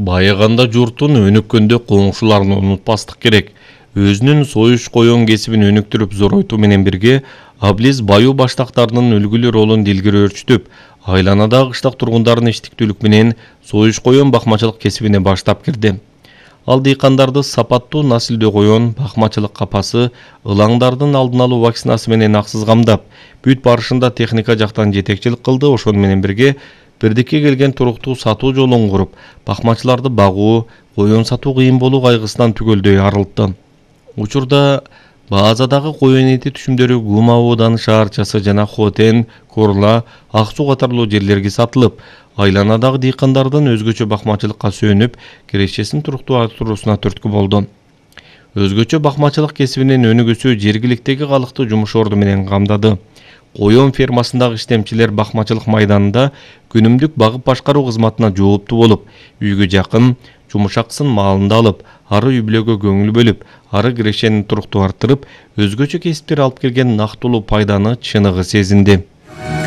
Байыганда журтун өнүккөндө коңшуларын унутпастык керек. Өзүнүн союш коен кесибин өнүктүрүп зоройтуу менен бирге, Аблиз баюу баштактарынын үлгүлүү ролун дилгире өрчүтүп, айланадагы кыштак тургундарын иштиктүүлүк менен союш коен бакмачылык кесибине баштап кирди. Ал дыйкандарды сапаттуу насилдүү коен бакмачылык капасы, ылаңдардын алдын алуу вакцинасы менен аксыз камдап, бүт барышында техника жактан жетекчилик кылды. Ошону менен бирге бирдикке келген туруктуу сатуу жолун куруп, бакмачыларды багуу, коен сатуу кыйын болуу кайгысынан түгөлдөй арылтты. Учурда базадагы коен эти түшүмдөрү Гумаодан шаарчасы жана Хотен, Корла, Ак суу катарлуу жерлерге сатылып, айланадагы дыйкандардын өзгөчө бакмачылыкка сүйөнүп, кирешесин туруктуу арттыруусуна түрткү болду. Өзгөчө бакмачылык кесибинин өнүгүүсү жергиликтеги калыкты жумуш орду менен камдады. Коен фермасындагы иштемчилер бакмачылык майданында күнүмдүк багып башкаруу кызматына жооптуу болуп, үйгө жакын жумуш акысын маалында алып, ары үй-бүлөгө көңүл бөлүп, ары кирешени туруктуу арттырып, өзгөчө кесиптер алып келген нактылуу пайданы чыныгы сезинди.